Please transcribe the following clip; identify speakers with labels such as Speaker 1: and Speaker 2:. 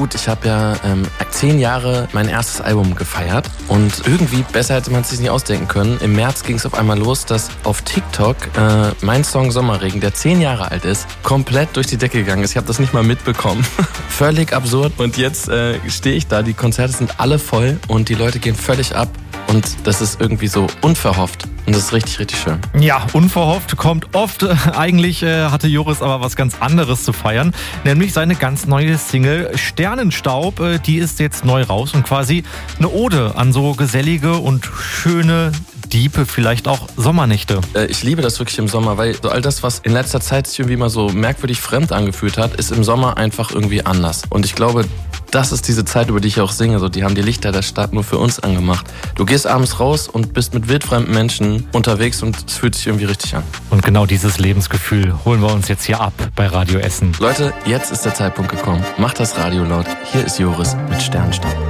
Speaker 1: gut, ich habe ja 10 Jahre mein erstes Album gefeiert und irgendwie besser hätte man es sich nicht ausdenken können. Im März ging es auf einmal los, dass auf TikTok mein Song Sommerregen, der 10 Jahre alt ist, komplett durch die Decke gegangen ist. Ich habe das nicht mal mitbekommen. Völlig absurd. Und jetzt stehe ich da, die Konzerte sind alle voll und die Leute gehen völlig ab. Und das ist irgendwie so unverhofft. Und das ist richtig, richtig schön.
Speaker 2: Ja, unverhofft kommt oft. Eigentlich hatte Joris aber was ganz anderes zu feiern. Nämlich seine ganz neue Single Sternenstaub. Die ist jetzt neu raus und quasi eine Ode an so gesellige und schöne, diepe, vielleicht auch Sommernächte.
Speaker 1: Ich liebe das wirklich im Sommer, weil so all das, was in letzter Zeit sich irgendwie mal so merkwürdig fremd angefühlt hat, ist im Sommer einfach irgendwie anders. Und ich glaube, das ist diese Zeit, über die ich auch singe. So, die haben die Lichter der Stadt nur für uns angemacht. Du gehst abends raus und bist mit wildfremden Menschen unterwegs und es fühlt sich irgendwie richtig an.
Speaker 2: Und genau dieses Lebensgefühl holen wir uns jetzt hier ab bei Radio Essen.
Speaker 1: Leute, jetzt ist der Zeitpunkt gekommen. Macht das Radio laut. Hier ist Joris mit Sternenstaub.